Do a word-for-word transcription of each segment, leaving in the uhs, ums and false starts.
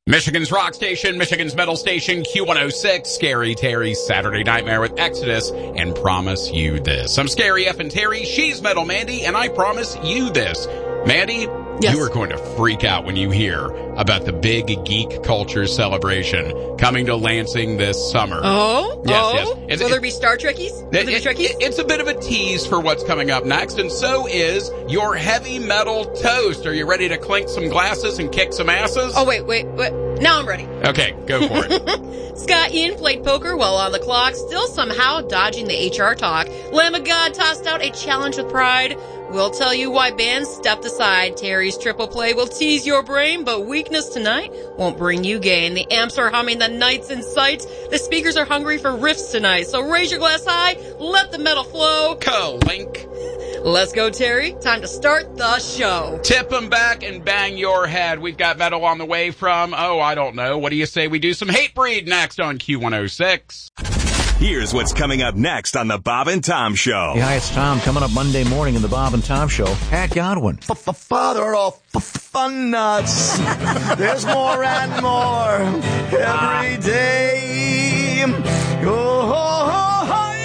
Michigan's rock station, Michigan's metal station, Q one oh six, Scary Terry's Saturday Nightmare with Exodus, and Promise You This. I'm Scary F and Terry, she's Metal Mandy, and I promise you this. Mandy, yes. You are going to freak out when you hear about the big geek culture celebration coming to Lansing this summer. Oh? Yes, oh? yes. It's, Will there be Star Trekkies? Will there be it, Trekkies? It, it's a bit of a tease for what's coming up next, and so is your heavy metal toast. Are you ready to clink some glasses and kick some asses? Oh, wait, wait, wait. Now I'm ready. Okay, go for it. Scott Ian played poker while on the clock, still somehow dodging the H R talk. Lamb of God tossed out a challenge with pride. We'll tell you why bands stepped aside. Terry's triple play will tease your brain, but weakness tonight won't bring you gain. The amps are humming the nights in sights. The speakers are hungry for riffs tonight. So raise your glass high, let the metal flow. Clink. Let's go, Terry. Time to start the show. Tip them back and bang your head. We've got metal on the way from, oh, I don't know. What do you say we do some Hatebreed next on Q one oh six? Here's what's coming up next on the Bob and Tom Show. Yeah, hi, it's Tom coming up Monday morning in the Bob and Tom Show. Pat Godwin. Father of fun nuts. There's more and more every day. Oh,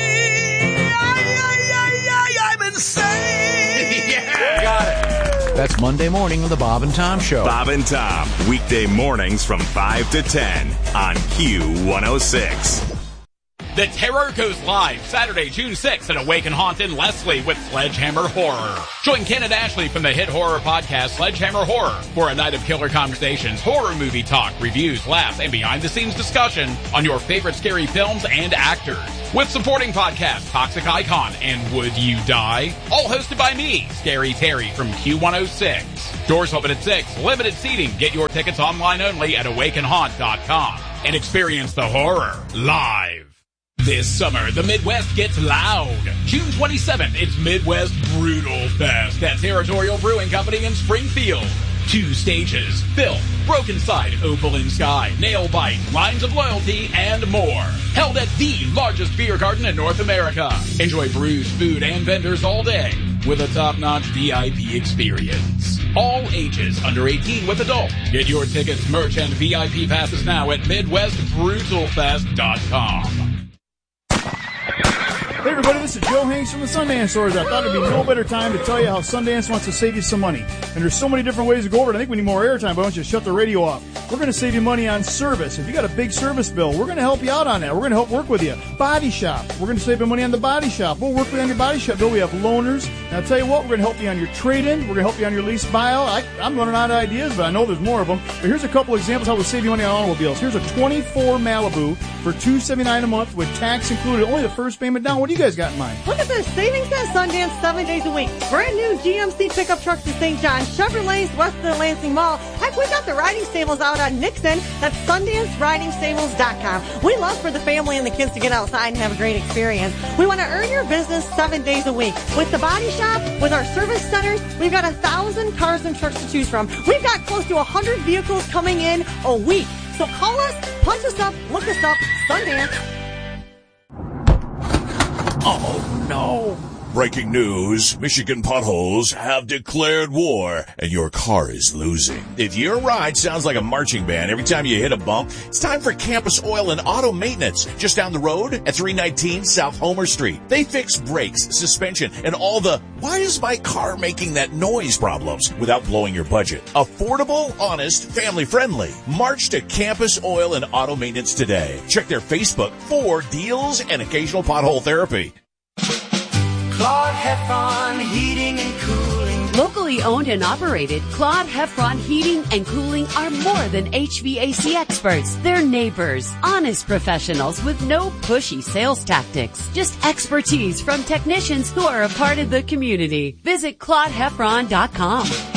I'm insane. Yeah. Got it. That's Monday morning on the Bob and Tom Show. Bob and Tom, weekday mornings from five to ten on Q one oh six. The Terror goes live Saturday, June sixth at Awaken Haunt in Leslie with Sledgehammer Horror. Join Ken and Ashley from the hit horror podcast Sledgehammer Horror for a night of killer conversations, horror movie talk, reviews, laughs, and behind-the-scenes discussion on your favorite scary films and actors. With supporting podcasts Toxic Icon and Would You Die? All hosted by me, Scary Terry from Q one oh six. Doors open at six, limited seating. Get your tickets online only at awaken haunt dot com and experience the horror live. This summer, the Midwest gets loud. June twenty-seventh, it's Midwest Brutal Fest at Territorial Brewing Company in Springfield. Two stages, Filth, Broken Side, Opal in Sky, Nail Bite, Lines of Loyalty, and more. Held at the largest beer garden in North America. Enjoy brews, food, and vendors all day with a top-notch V I P experience. All ages under eighteen with adults. Get your tickets, merch, and V I P passes now at midwest brutal fest dot com. Hey everybody, this is Joe Hanks from the Sundance Stores. I thought it'd be no better time to tell you how Sundance wants to save you some money. And there's so many different ways to go over it. I think we need more airtime, but I want you to shut the radio off. We're going to save you money on service. If you got a big service bill, we're going to help you out on that. We're going to help work with you. Body shop. We're going to save you money on the body shop. We'll work with you on your body shop bill. We have loaners. And I'll tell you what, we're going to help you on your trade-in. We're going to help you on your lease buyout. I, I'm running out of ideas, but I know there's more of them. But here's a couple examples how we'll save you money on automobiles. Here's a twenty-four Malibu for two hundred seventy-nine dollars a month with tax included. Only the first payment down. What do you guys got in mind? Look at this savings at Sundance seven days a week. Brand new G M C pickup trucks to Saint John, Chevrolets west of the Lansing Mall. Heck, we got the riding stables out on Nixon. That's Sundance Riding Stables dot com. We love for the family and the kids to get outside and have a great experience. We want to earn your business seven days a week. With the body shop, with our service centers, we've got a thousand cars and trucks to choose from. We've got close to a hundred vehicles coming in a week. So call us, punch us up, look us up, Sundance. Oh, no. Breaking news, Michigan potholes have declared war, and your car is losing. If your ride sounds like a marching band every time you hit a bump, it's time for Campus Oil and Auto Maintenance, just down the road at three nineteen South Homer Street. They fix brakes, suspension, and all the, why is my car making that noise problems without blowing your budget. Affordable, honest, family-friendly. March to Campus Oil and Auto Maintenance today. Check their Facebook for deals and occasional pothole therapy. Claude Heffron Heating and Cooling. Locally owned and operated, Claude Heffron Heating and Cooling are more than H V A C experts. They're neighbors, honest professionals with no pushy sales tactics. Just expertise from technicians who are a part of the community. Visit Claude Heffron dot com.